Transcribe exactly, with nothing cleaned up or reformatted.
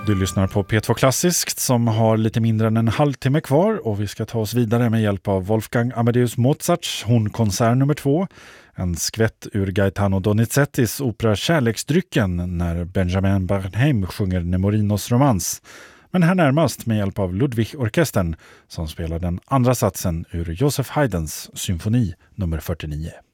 Du lyssnar på P två Klassiskt som har lite mindre än en halvtimme kvar och vi ska ta oss vidare med hjälp av Wolfgang Amadeus Mozarts Hornkonsert nummer två. En skvätt ur Gaetano Donizettis opera Kärleksdrycken när Benjamin Bernheim sjunger Nemorinos romans. Men här närmast med hjälp av Ludwig-orkestern som spelar den andra satsen ur Joseph Haydns symfoni nummer fyrtionio.